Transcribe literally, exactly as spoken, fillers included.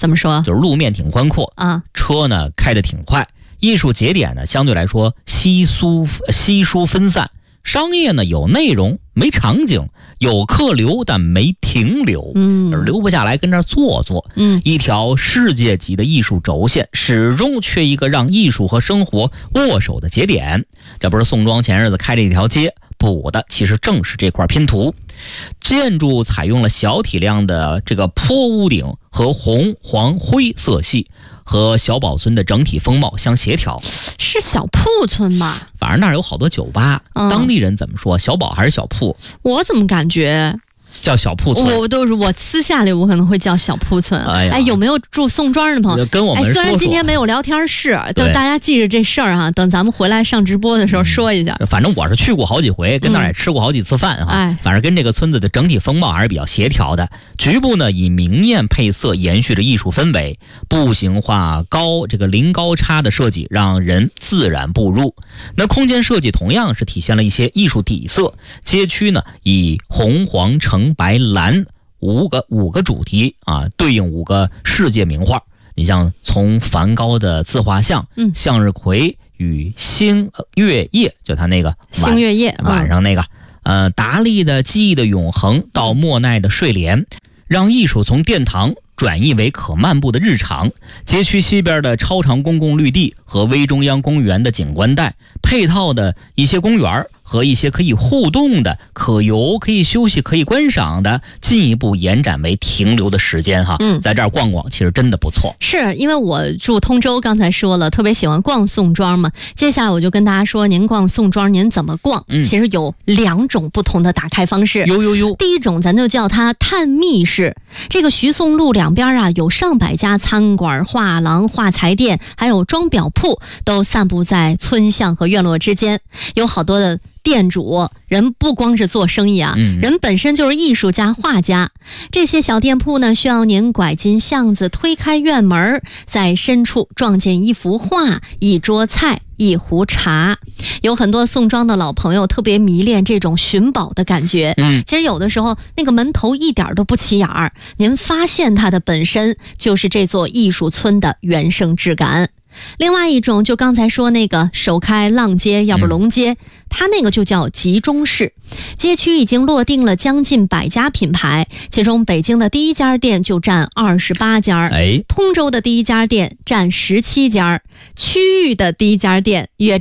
怎么说？ 就是路面挺宽阔啊， 车呢开得挺快，艺术节点呢相对来说稀疏稀疏分散，商业呢有内容没场景，有客流但没停留， 嗯， 就是留不下来跟这儿坐坐。 嗯， 一条世界级的艺术轴线，始终缺一个让艺术和生活握手的节点。这不是宋庄前日子开了一条街，补的其实正是这块拼图。建筑采用了小体量的这个坡屋顶和红黄灰色系，和小宝村的整体风貌相协调。 是小铺村吧？ 反正那儿有好多酒吧， 嗯、 当地人怎么说？小宝还是小铺？ 我怎么感觉叫小铺村？ 我都是我私下里我可能会叫小铺村。 哎呀， 哎，有没有住宋庄的朋友？ 跟我们说说。 哎，虽然今天没有聊天室，但大家记着这事儿哈，等咱们回来上直播的时候说一下。 嗯、反正我是去过好几回，跟那儿也吃过好几次饭哈、 嗯。哎， 反正跟这个村子的整体风貌还是比较协调的。局部呢以明艳配色延续着艺术氛围，步行化高这个临高差的设计让人自然步入。那空间设计同样是体现了一些艺术底色。街区呢以红黄橙白蓝五个五个主题啊，对应五个世界名画。你像从梵高的自画像， 嗯， 向日葵与星月夜，就他那个星月夜晚上那个，嗯、呃，达利的记忆的永恒到莫奈的睡莲，让艺术从殿堂转移为可漫步的日常。街区西边的超长公共绿地和微中央公园的景观带，配套的一些公园和一些可以互动的、可游、可以休息、可以观赏的，进一步延展为停留的时间哈。 嗯， 在这儿逛逛其实真的不错。 是因为我住通州，刚才说了，特别喜欢逛宋庄嘛。接下来我就跟大家说，您逛宋庄您怎么逛？ 嗯， 其实有两种不同的打开方式。 呦呦呦， 第一种咱就叫它探秘式。这个徐宋路两边啊，有上百家餐馆、画廊、画材店，还有装裱铺，都散布在村巷和院落之间，有好多的店主人不光是做生意啊， 嗯、 人本身就是艺术家、画家。这些小店铺呢，需要您拐进巷子，推开院门，在深处撞见一幅画、一桌菜、一壶茶。有很多宋庄的老朋友特别迷恋这种寻宝的感觉。 嗯， 其实有的时候那个门头一点都不起眼儿，您发现它的本身就是这座艺术村的原生质感。另外一种就刚才说那个首开浪街要不龙街、嗯、它那个就叫集中式。街区已经落定了将近百家品牌，其中北京的第一家店就占二十八家， 哎， 通州的第一家店占十七家，区域的第一家店约